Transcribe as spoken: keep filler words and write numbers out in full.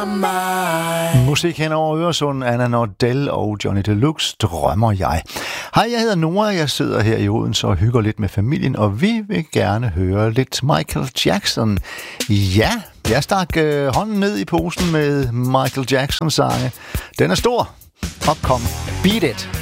Musik hen over Øresund, Anna Nordell og Johnny Deluxe, drømmer jeg. Hej, jeg hedder Nora, jeg sidder her i Odense og hygger lidt med familien, og vi vil gerne høre lidt Michael Jackson. Ja, jeg stak øh, hånden ned i posen med Michael Jackson-sange. Den er stor. Opkom, Beat It.